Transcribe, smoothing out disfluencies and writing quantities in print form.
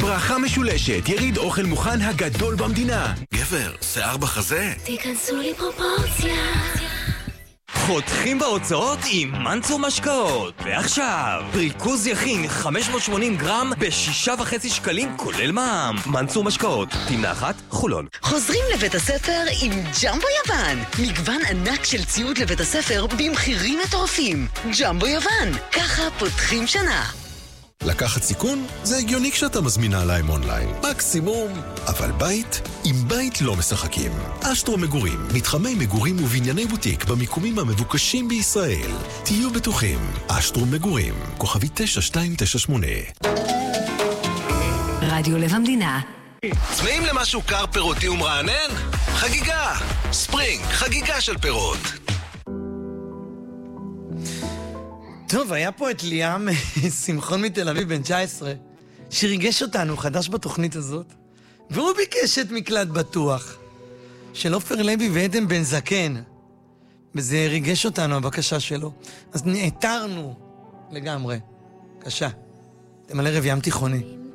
ברכה משולשת, יריד אוכל מוכן הגדול במדינה. גבר, שיער בחזה? תיכנסו לי פרופורציה. חותכים בהוצאות עם מנצור משקאות. ועכשיו, ריכוז יכין 580 גרם ב6.5 שקלים כולל מע"מ. מנצור משקאות, תמנה 1, חולון. חוזרים לבית הספר עם ג'מבו יוון. מגוון ענק של ציוד לבית הספר במחירים מטורפים. ג'מבו יוון, ככה פותחים שנה. לקחת סיכון? זה הגיוני כשאתה מזמינה להם אונליין. מקסימום. אבל בית? עם בית לא משחקים. אשטרו מגורים, מתחמי מגורים ובנייני בוטיק במיקומים המבוקשים בישראל. תהיו בטוחים. אשטרו מגורים, כוכבי 9298. רדיו לב המדינה. צמאים למשהו קר פירותי ומרענן? חגיגה! ספרינג, חגיגה של פירות. טוב, היה פה את ליאם שמחון מתל אביב בן 19, שריגש אותנו חדש בתוכנית הזאת, והוא ביקש את מקלט בטוח, של עופר לוי ועדן בן זקן, וזה ריגש אותנו, הבקשה שלו. אז נעתרנו לגמרי. בבקשה, אתם על ערב ים תיכוני.